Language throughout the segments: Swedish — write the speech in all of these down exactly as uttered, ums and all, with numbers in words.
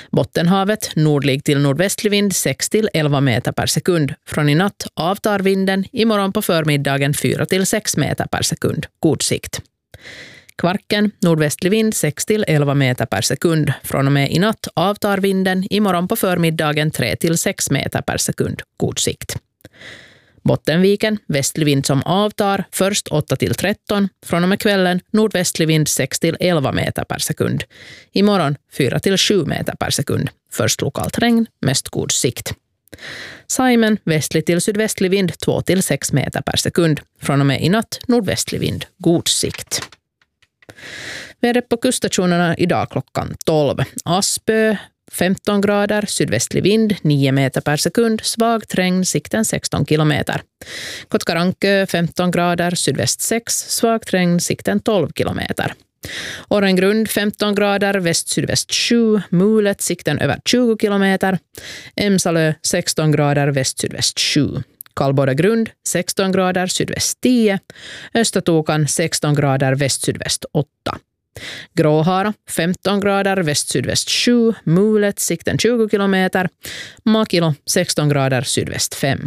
Bottenhavet nordlig till nordvästlig vind sex till elva meter per sekund. Från i natt avtar vinden, imorgon på förmiddagen fyra till sex meter per sekund. God sikt. Kvarken nordvästlig vind sex till elva meter per sekund. Från och med i natt avtar vinden, imorgon på förmiddagen tre till sex meter per sekund. God sikt. Bottenviken, västlig vind som avtar, först åtta till tretton. Från och med kvällen nordvästlig vind sex till elva meter per sekund. Imorgon fyra till sju meter per sekund. Först lokalt regn, mest god sikt. Saimen, västlig till sydvästlig vind två till sex meter per sekund. Från och med i natt nordvästlig vind, god sikt. Vädret på kuststationerna idag klockan tolv. Aspö, femton grader, sydvästlig vind, nio meter per sekund, svag regn, sikten sexton kilometer. Kotkarankö, femton grader, sydväst sex, svag regn, sikten tolv kilometer. Orrengrund, femton grader, väst-sydväst sju, mulet, sikten över tjugo kilometer. Emsalö, sexton grader, väst-sydväst sju. Kallbordagrund, sexton grader, sydväst tio. Östatokan, sexton grader, väst-sydväst åtta. Gråhara, femton grader, väst-sydväst sju, mulet, sikten tjugo kilometer. Makilo, sexton grader, sydväst fem.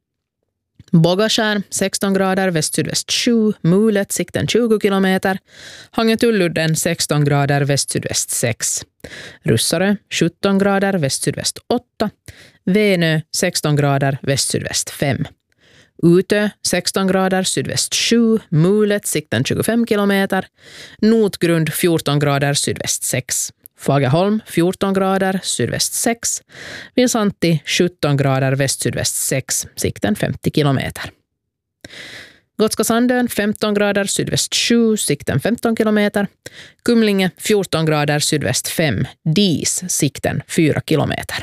Bogaskär, sexton grader, väst-sydväst sju, mulet, sikten tjugo kilometer. Hangetulludden, sexton grader, väst-sydväst sex. Russare, sjutton grader, väst-sydväst åtta. Venö, sexton grader, väst-sydväst fem. Utö, sexton grader, sydväst sju, mulet, sikten tjugofem kilometer. Notgrund, fjorton grader, sydväst sex. Fagerholm, fjorton grader, sydväst sex. Vinsanti, sjutton grader, väst-sydväst sex, sikten femtio kilometer. Gotska Sandön, femton grader, sydväst sju, sikten femton kilometer. Kumlinge, fjorton grader, sydväst fem, dis, sikten fyra kilometer.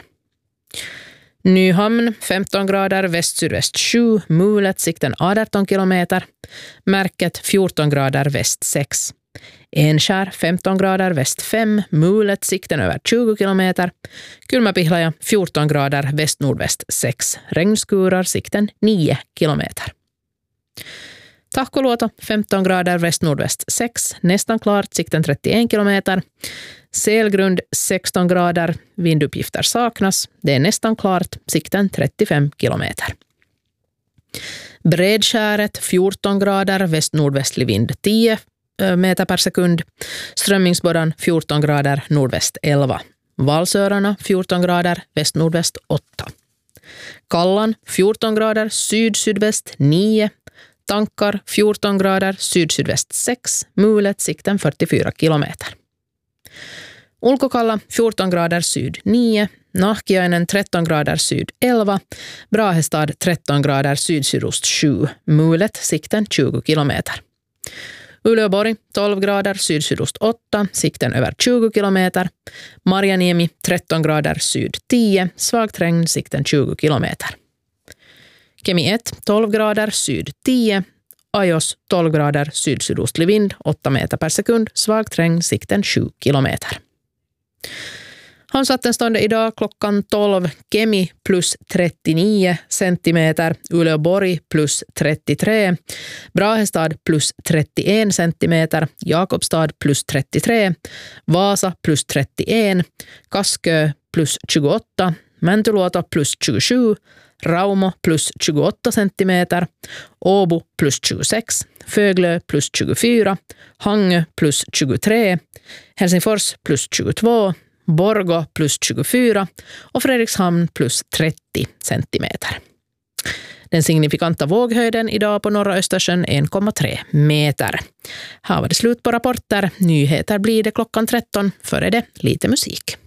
Nyhamn, femton grader, väst-sydväst sju, mulet, sikten arton kilometer. Märket, fjorton grader, väst sex. Enskär, femton grader, väst fem, mulet, sikten över tjugo kilometer. Kylmäpihlaja, fjorton grader, väst-nordväst sex. Regnskurar, sikten nio kilometer. Tahkoluoto, femton grader, väst-nordväst sex. Nästan klart, sikten trettioen kilometer. Selgrund, sexton grader, vinduppgifter saknas. Det är nästan klart, sikten trettiofem kilometer. Bredskäret, fjorton grader, väst-nordvästlig vind tio meter per sekund. Strömmingsbordan, fjorton grader, nordväst elva. Valsörarna, fjorton grader, väst-nordväst åtta. Kallan, fjorton grader, syd-sydväst nio. Tankar, fjorton grader, syd-sydväst sex. Mulet, sikten fyrtiofyra kilometer. Ulkokalla, fjorton grader, syd nio. Nahkiainen, tretton grader, syd elva. Brahestad, tretton grader, syd-sydost sju. Mulet, sikten tjugo kilometer. Uleåborg, tolv grader, syd-sydost åtta, sikten över tjugo kilometer. Marjaniemi, tretton grader, syd tio, svagt regn, sikten tjugo kilometer. Kemi ett, tolv grader, syd tio. Ajos, tolv grader, syd-sydostlig vind, åtta meter per sekund, svagt regn, sikten sju kilometer. Havsvattenståndet idag klockan tolv, Kemi plus trettionio centimeter, Uleåborg plus trettiotre, Brahestad plus trettioen centimeter, Jakobstad plus trettiotre, Vasa plus trettioen, Kaskö plus tjugoåtta, Mäntyluoto plus tjugosju, Raumo plus tjugoåtta centimeter, Åbo plus tjugosex, Föglö plus tjugofyra, Hangö plus tjugotre, Helsingfors plus tjugotvå, Borgå plus tjugofyra och Fredrikshamn plus trettio centimeter. Den signifikanta våghöjden idag på norra Östersjön en komma tre meter. Här var det slut på rapporter. Nyheter blir det klockan tretton. Före det lite musik.